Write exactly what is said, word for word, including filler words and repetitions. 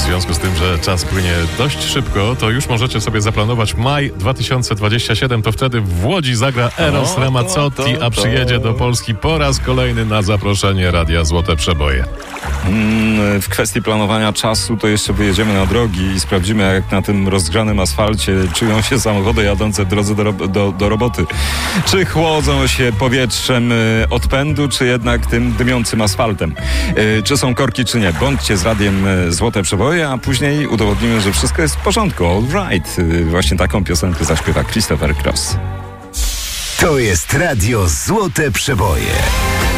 związku z tym, że czas płynie dość szybko, to już możecie sobie zaplanować maj dwa tysiące dwudziesty siódmy. To wtedy w Łodzi zagra Eros O, Ramazzotti, to, to, a przyjedzie to. do Polski po raz kolejny na zaproszenie Radia Złote Przeboje. Mm, w kwestii planowania czasu to jeszcze wyjedziemy na drogi i sprawdzimy, jak na tym rozgrzanym asfalcie czują się samochody jadące w drodze do, ro- do, do roboty. Czy chłodzą się powietrzem y, odpędu, czy jednak tym dymiącym asfaltem. Y, czy są korki, czy nie. Bądźcie z Radiem y, Złote Przeboje, a później udowodnimy, że wszystko jest w porządku. All right. Y, właśnie taką piosenkę zaśpiewa Christopher Cross. To jest Radio Złote Przeboje.